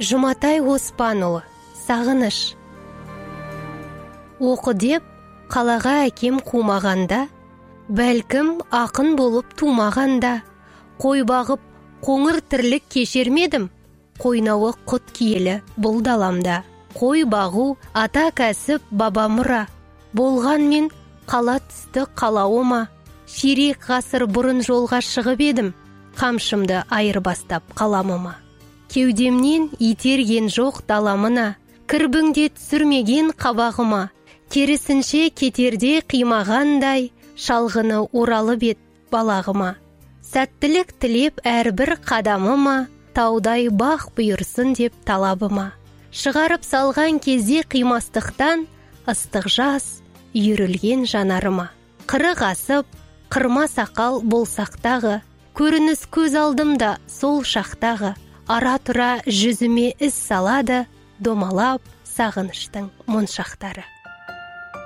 Жұматай Оспанұлы, сағыныш. Оқы деп қалаға әкем қумағанда, бәлкім ақын болып тумағанда, қой бағып қоңыр тірлік кешермедім, қойнауы құт киелі бұл даламда. Қой бағу ата кәсіп баба мұра, болғанмен қала түсті қалауыма. Ширек ғасыр бұрын жолға шығып едім, қамшымды айырбастап қаламыма. Кеудемнен итерген жоқ даламына, кірбіңде түсірмеген қабағыма. Керісінше кетерде қимағандай, шалғыны оралып ет балағыма. Сәттілік тілеп әрбір қадамыма, таудай бақ бұйырсын деп талабыма. Шығарып салған кезде қимастықтан, ыстық жас үйірілген жанарыма. Қырық асып, қырма сақал болсақтағы, көрініс көз алдымда сол шақтағы. Ара-тұра жүзіме із салады, домалап сағыныштың моншақтары.